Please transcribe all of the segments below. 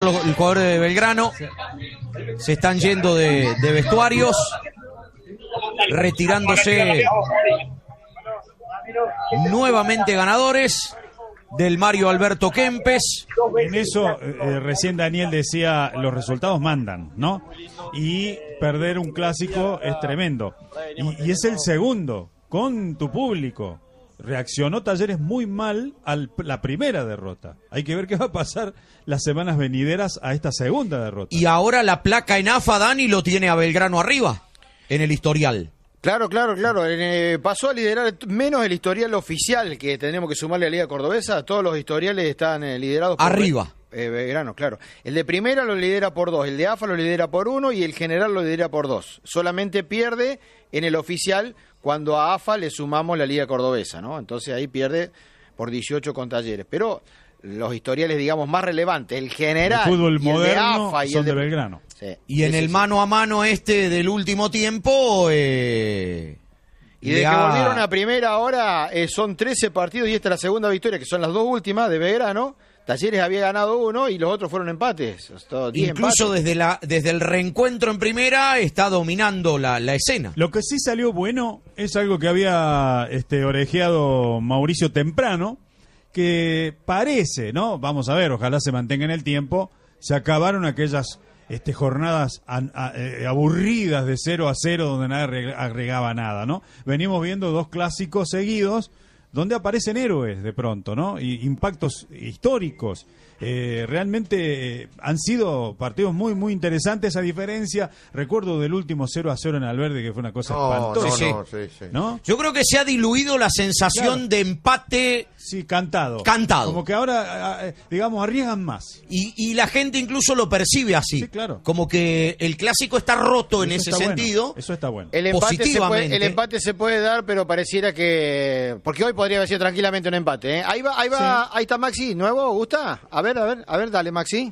el jugador de Belgrano. Se están yendo de vestuarios, retirándose nuevamente ganadores del Mario Alberto Kempes. En eso, recién Daniel decía, los resultados mandan, ¿no? Y perder un clásico es tremendo. Y es el segundo, con tu público. Reaccionó Talleres muy mal a la primera derrota. Hay que ver qué va a pasar las semanas venideras a esta segunda derrota. Y ahora la placa en AFA, Dani, lo tiene a Belgrano arriba, en el historial. Claro. Pasó a liderar menos el historial oficial que tenemos que sumarle a la Liga Cordobesa. Todos los historiales están liderados por arriba. Belgrano, claro. El de primera lo lidera por 2, el de AFA lo lidera por 1 y el general lo lidera por 2. Solamente pierde en el oficial cuando a AFA le sumamos la Liga Cordobesa, ¿no? Entonces ahí pierde por 18 con Talleres. Pero los historiales, digamos, más relevantes, el general, el fútbol y moderno, el de AFA y son el de Belgrano. Sí. Y en el mano a mano del último tiempo... Y desde que volvieron a primera ahora son 13 partidos y esta es la segunda victoria, que son las dos últimas de Belgrano. Talleres había ganado 1 y los otros fueron empates. Incluso desde el reencuentro en primera está dominando la escena. Lo que sí salió bueno es algo que había orejeado Mauricio temprano, que parece, ¿no? Vamos a ver, ojalá se mantenga en el tiempo. Se acabaron aquellas jornadas aburridas de 0-0 donde nadie agregaba nada, ¿no? Venimos viendo 2 clásicos seguidos donde aparecen héroes de pronto, ¿no? Y impactos históricos. Realmente han sido partidos muy, muy interesantes, a diferencia, recuerdo del último 0-0 en Alberdi, que fue una cosa espantosa. ¿No? Yo creo que se ha diluido la sensación de empate. Sí, cantado. Cantado. Como que ahora, digamos, arriesgan más. Y la gente incluso lo percibe así. Sí, claro. Como que el clásico está roto en ese sentido. Bueno. Eso está bueno. El empate se puede dar, pero pareciera que... Porque hoy podría haber sido tranquilamente un empate, ¿eh? Ahí va, sí. Ahí está Maxi, ¿nuevo? ¿Gusta? A ver, dale, Maxi.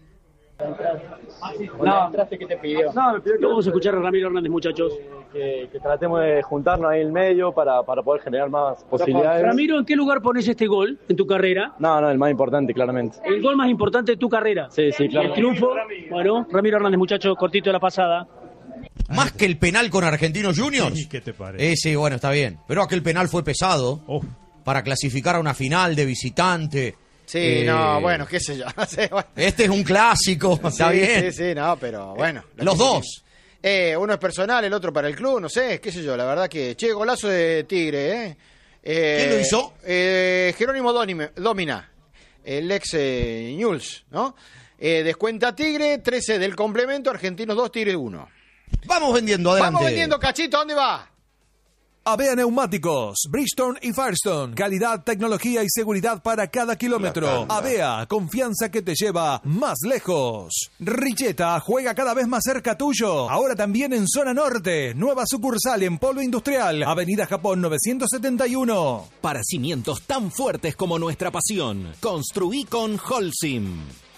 No, ¿qué te pidió? No, me pidió que vamos a escuchar a Ramiro Hernández, muchachos. Que tratemos de juntarnos ahí en el medio para poder generar más posibilidades. Ramiro, ¿en qué lugar pones este gol en tu carrera? No, el más importante, claramente. ¿El gol más importante de tu carrera? Sí, claro. ¿El triunfo? Bueno, Ramiro Hernández, muchachos, cortito de la pasada. Más que el penal con Argentinos Juniors. Sí, ¿qué te parece? Sí, bueno, está bien. Pero aquel penal fue pesado para clasificar a una final de visitante. Sí, bueno, qué sé yo. Este es un clásico, está bien. Sí, no, pero bueno. Los dos. Uno es personal, el otro para el club, no sé, qué sé yo, la verdad que... Che, golazo de Tigre, ¿eh? ¿Quién lo hizo? Jerónimo Domina, el ex Newell's, ¿no? Descuenta Tigre, 13 del complemento, Argentinos 2, Tigre 1. Vamos vendiendo, adelante. Vamos vendiendo, Cachito, ¿dónde va? Avea Neumáticos, Bridgestone y Firestone. Calidad, tecnología y seguridad para cada kilómetro. Avea, confianza que te lleva más lejos. Richeta juega cada vez más cerca tuyo. Ahora también en zona norte. Nueva sucursal en Polo Industrial, Avenida Japón 971. Para cimientos tan fuertes como nuestra pasión, construí con Holcim.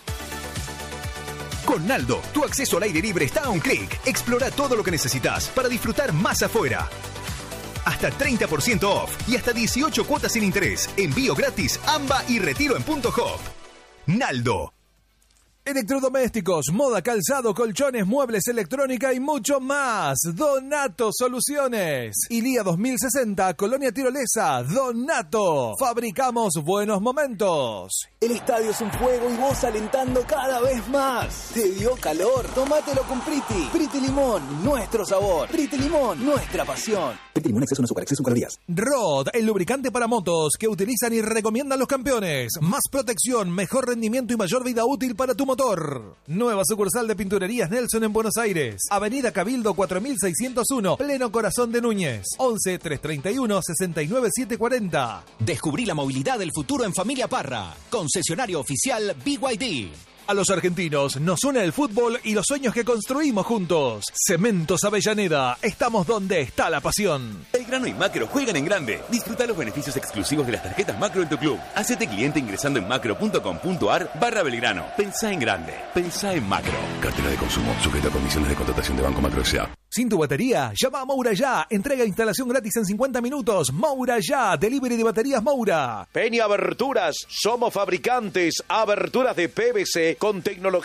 Con Naldo, tu acceso al aire libre está a un clic. Explora todo lo que necesitas para disfrutar más afuera. Hasta 30% off y hasta 18 cuotas sin interés. Envío gratis, AMBA y retiro en Punto Hop. Naldo. Electrodomésticos, moda, calzado, colchones, muebles, electrónica y mucho más. Donato Soluciones. Ilía 2060, Colonia Tirolesa. Donato. Fabricamos buenos momentos. El estadio es un juego y vos alentando cada vez más. ¿Te dio calor? Tómatelo con Priti. Priti Limón, nuestro sabor. Priti Limón, nuestra pasión. Priti Limón, exceso en azúcar, exceso en calorías. Rod, el lubricante para motos que utilizan y recomiendan los campeones. Más protección, mejor rendimiento y mayor vida útil para tu motor. Nueva sucursal de Pinturerías Nelson en Buenos Aires. Avenida Cabildo 4601, pleno corazón de Núñez. 11 331 69 740. Descubrí la movilidad del futuro en Familia Parra. Concesionario oficial BYD. A los argentinos nos une el fútbol y los sueños que construimos juntos. Cementos Avellaneda, estamos donde está la pasión. Belgrano y Macro juegan en grande. Disfruta los beneficios exclusivos de las tarjetas Macro en tu club. Hacete cliente ingresando en macro.com.ar/Belgrano. Pensá en grande. Pensá en Macro. Cartera de consumo, sujeta a condiciones de contratación de Banco Macro S.A. ¿Sin tu batería? Llama a Moura Ya. Entrega e instalación gratis en 50 minutos. Moura Ya. Delivery de baterías Moura. Peña Aberturas. Somos fabricantes. Aberturas de PVC con tecnología